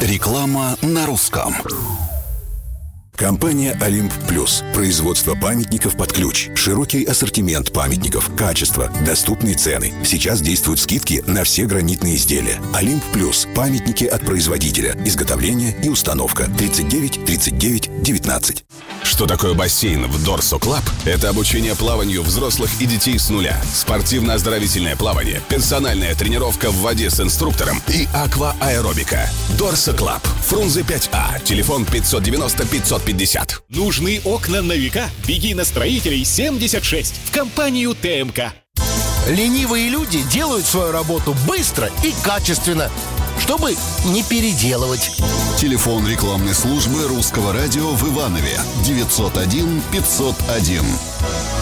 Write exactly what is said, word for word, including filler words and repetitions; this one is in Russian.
Реклама на русском. Компания «Олимп Плюс». Производство памятников под ключ. Широкий ассортимент памятников, качество, доступные цены. Сейчас действуют скидки на все гранитные изделия. «Олимп Плюс». Памятники от производителя. Изготовление и установка. тридцать девять тридцать девять девятнадцать. Что такое бассейн в Dorso Club? Это обучение плаванию взрослых и детей с нуля, спортивно-оздоровительное плавание, персональная тренировка в воде с инструктором и аквааэробика. Dorso Club. Фрунзе пять А. Телефон пятьсот девяносто пятьсот пятьдесят. Нужны окна на века? Беги на строителей семьдесят шесть в компанию ТМК. Ленивые люди делают свою работу быстро и качественно, чтобы не переделывать. Телефон рекламной службы Русского радио в Иванове. девятьсот один пятьсот один.